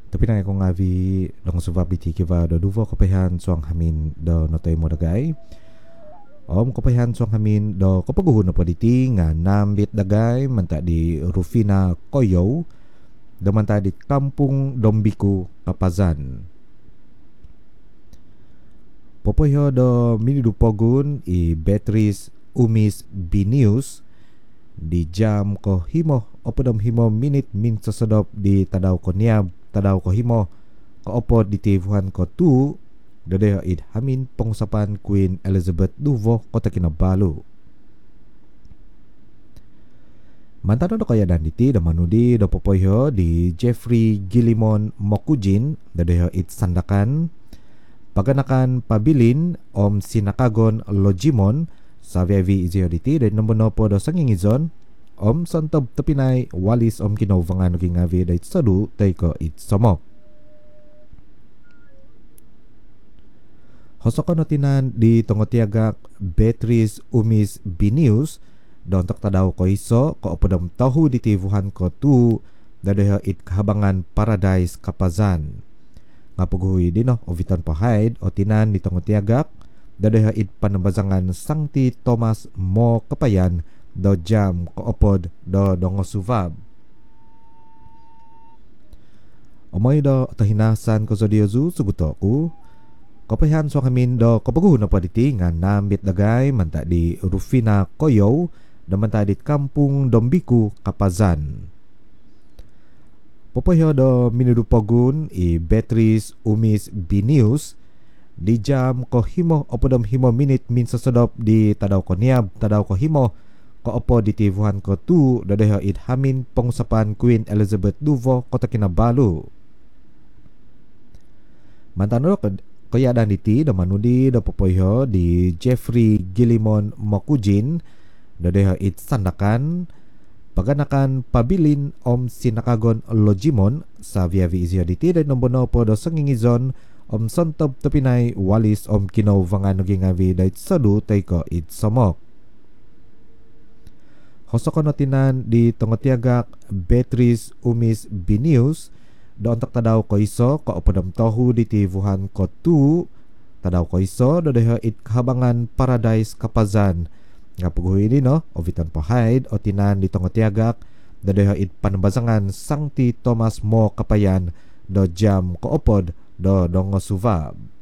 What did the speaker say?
Tapi na kung avi dong subab di kiva do duvo kapahan suang hamin do notoy mo dagay. Kapahan suang hamin do kapaguhon na paditi nga nambit dagay manta di Rufina Koyo do manta di Kampung Dombiku Kapazan. Popoyo do minidupogun i Beatrice Umis Binius di jam ko himo opodom himo minit min sasodop di tadaw ko niab tadaw ko himo koopo di tivuhan ko tu dode id hamin pengusapan Queen Elizabeth Duvo kota Kinabalu. Mantano do kaya dan diti do manudi do popoyo di Jeffrey Gilimon Mokujin dode id sandakan paganakan pabilin sinakagon Lojimon sa VV Izioditi dan nombono po do sangingizon santob tepinay walis kinauvangan uging ngavi dait sadu tay ko itsomok. Hosokon notinan di tongotiagak Beatrice Umis Binius dontok tadaw ko iso ko opodom tahu di tivuhan ko tu dadeha it kahabangan Paradise Kapazan. Ngapuguhi dino ovitan pahaid o tinan di tongotiagak dadeha it panambazangan Sangti Thomas Mo Kapayan do jam koopod do dongosuvab. Omoy do tahinasan ko zodiozu sugutoku kapayan so kamin do kapaguhon na paditi nga nambit dagay manta di Rufina Koyo do manta di Kampung Dombiku Kapazan. Popoyo do minudupogun i Beatrice Umis Binius di jam ko himo opodom himo minit min sasodop di tadaw ko niab tadaw ko himo ko opo di tivuhan ko tu dadeha it hamin pengusapan Queen Elizabeth Duvo kota Kinabalu. Mantano kaya dan diti do manudi do popoyo di Jeffrey Gilimon Mokujin dadeha it sandakan paganakan pabilin sinakagon Lojimon sa viavi izioditi dan nombono po do sangingizon santob tepinay walis kinauvangan uging ngavi dait sadu tay ko itsomok. Hosokon notinan di tongotiagak Beatrice Umis Binius do ontak tadaw ko iso ko opodam tohu di tivuhan ko tu tadaw ko iso do deha it kahabangan Paradise Kapazan. Ngapuguhi ini no ovitan pahaid o tinan di tongotiagak do deha it panambazangan Sangti Thomas Mo Kapayan do jam koopod do dongosuvab.